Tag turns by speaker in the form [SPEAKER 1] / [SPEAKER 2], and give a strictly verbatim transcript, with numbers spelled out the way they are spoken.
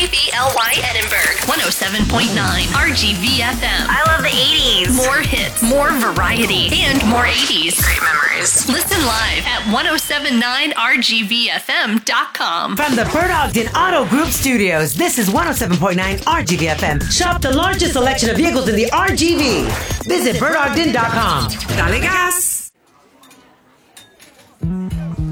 [SPEAKER 1] K B L Y Edinburgh, one oh seven point nine R G V F M.
[SPEAKER 2] I love the eighties.
[SPEAKER 1] More hits, more variety, and more eighties.
[SPEAKER 2] Great memories.
[SPEAKER 1] Listen live at ten seventy-nine R G V F M dot com.
[SPEAKER 3] From the Bert Ogden Auto Group Studios, this is one oh seven point nine R G V F M. Shop the largest selection of vehicles in the R G V. Visit bert ogden dot com. Dale gas!